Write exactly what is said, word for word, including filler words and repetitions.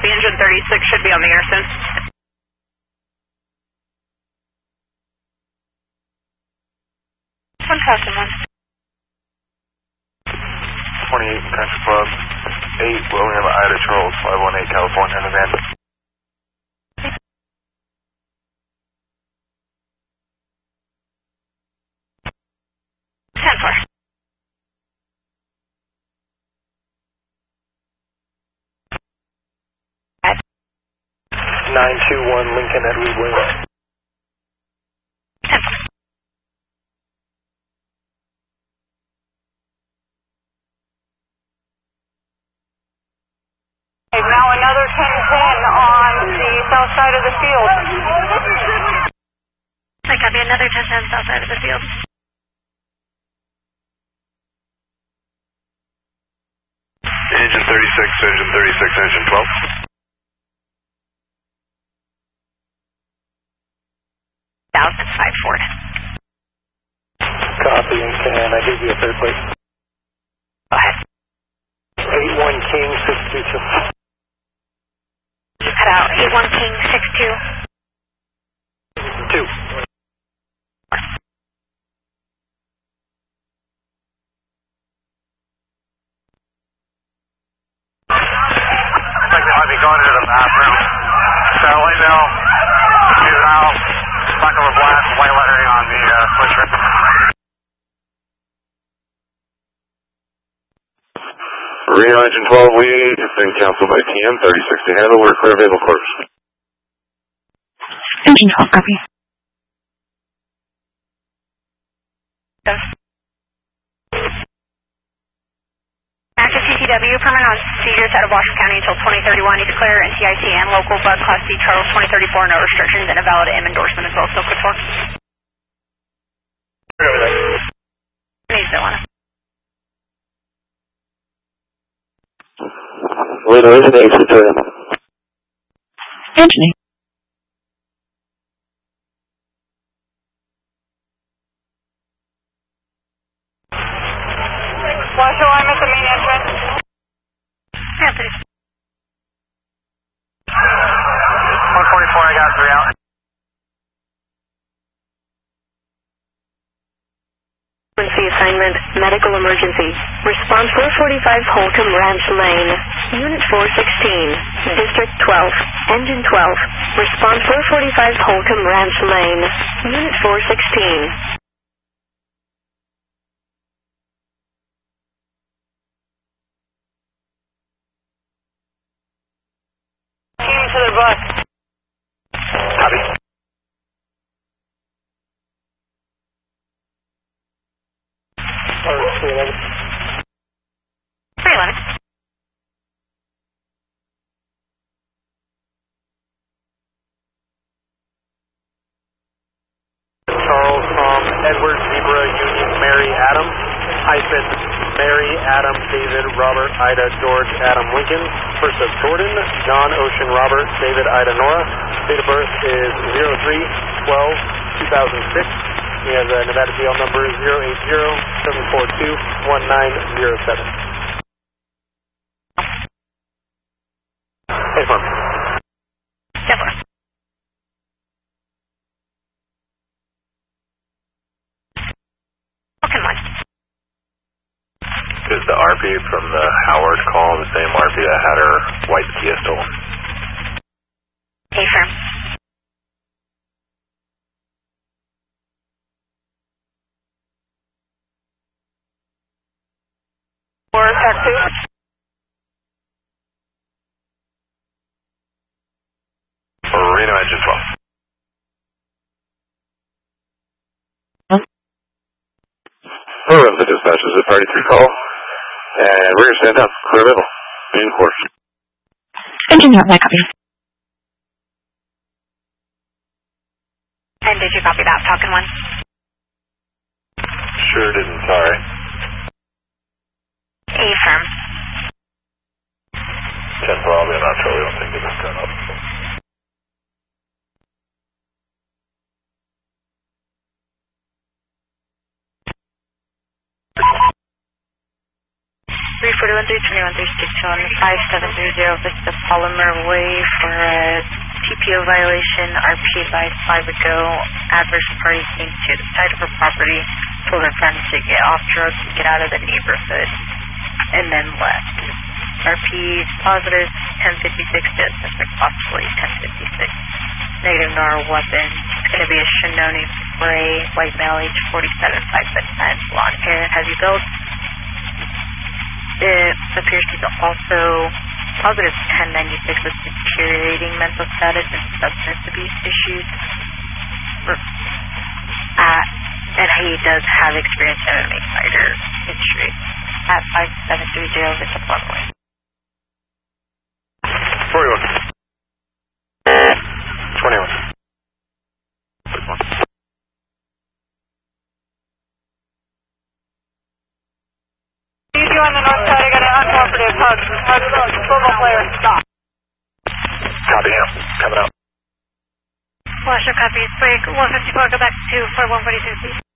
copy. Engine thirty-six should be on the air soon. One thousand one. twenty-eight Country Club, eight William Ida Charles, five one eight California, in the van. ten four. nine two one Lincoln Edward Williams. ten four. Now another ten ten on the south side of the field. I copy, another ten ten south side of the field. Engine thirty-six, engine thirty-six, engine twelve. Thousand five Ford. Copy, and can I give you a third place? Go ahead. eight one King six two two. Cut out. eight one King six two. Two. Like they might be going into the bathroom. Satellite now, juvenile, back over blast, white lettering on the uh, switcher. Reno Engine twelve, we have been counseled by T M thirty-six to handle. We're clear of Able Course. Engine twelve, copy. Yes. Active C T W, permanent on seizures out of Washington County until twenty thirty-one. You declare N C I C and local bug class C Charles twenty thirty-four, no restrictions, and a valid M endorsement as well. Still good for. Needs to want to. Wait, wait, wait, wait. Anthony. Flash alarm at the main entrance. Yeah, please. one forty-four, I got three out. Frequency assignment, medical emergency. Response four forty-five Holcomb Ranch Lane. Unit four sixteen. District twelve. Engine twelve. Response four forty-five Holcomb Ranch Lane. Unit four sixteen. To the bus. Copy. three eleven. three eleven. Charles from Edward Zebra Union Mary Adam hyphen Mary Adam David Robert Ida George Adam Lincoln. First of Jordan John Ocean Robert David Ida Nora. Date of birth is zero three twelve two thousand six. He has a Nevada G L number zero eight zero seven four two one nine zero seven. Hey, Farm. Definitely. Okay, one. Is the R P from the Howard call the same R P that had her white Kia stolen? A firm. Or tech two. Reno Engine twelve. Hello, the dispatch is a party three call. And we're going to stand up. Clear middle. In course. Engine twelve, copy. And did you copy that, Falcon one? Sure didn't, sorry. A firm. ten probably, I'm not sure. We don't think it was done up. three forty-one, three twenty-one, three sixty-one, five seven three zero, Vista Polymer Way for a T P O violation. R P advised five ago. Adverse party came to the side of her property, told her friends to get off drugs and get out of the neighborhood, and then left. R P is positive, ten fifty-six to suspect possibly ten fifty-six. Negative N A R weapon. It's going to be a Shannoni spray, white male, age forty-seven, five foot ten, blonde hair, heavy build. It appears he's also positive ten ninety-six with deteriorating mental status and substance abuse issues. At, and he does have experience in M M A fighter history. At five seven three zero, it's a Broadway. forty-one. twenty-one. You on the north side, I got an uncooperative hug. Hug, football player, stop. Copy him. Coming out. Washer copy, break one fifty-four, go back to four one forty-two, please.